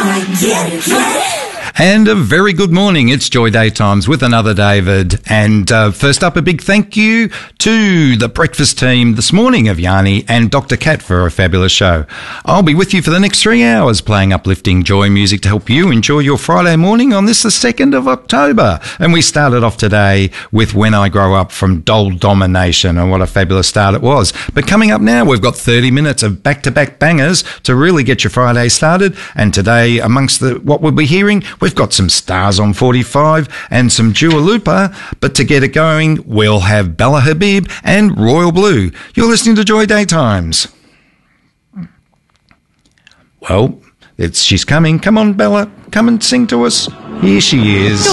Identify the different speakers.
Speaker 1: And a very good morning. It's Joy Daytimes with another David. And first up, a big thank you to the breakfast team this morning of Yanni and Dr. Cat for a fabulous show. I'll be with you for the next 3 hours playing uplifting joy music to help you enjoy your Friday morning on this, the 2nd of October. And we started off today with When I Grow Up from Doll Domination, and what a fabulous start it was. But coming up now, we've got 30 minutes of back-to-back bangers to really get your Friday started. And today, amongst what we'll be hearing, we've got some Stars on 45 and some Dua Lipa, but to get it going, we'll have Bella Habib and Royal Blue. You're listening to Joy Daytimes. Well, she's coming. Come on, Bella. Come and sing to us. Here she is.